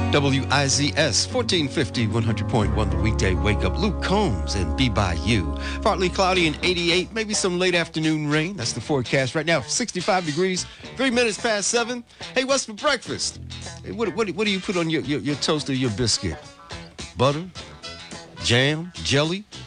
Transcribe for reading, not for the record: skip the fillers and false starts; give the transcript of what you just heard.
WIZS 1450, 100.1 the weekday wake up. Luke Combs and Be By You. Partly cloudy and 88, maybe some late afternoon rain. That's the forecast right now. 65 degrees, 3 minutes past 7. Hey, what's for breakfast? Hey, what do you put on your toast or your biscuit? Butter? Jam? Jelly?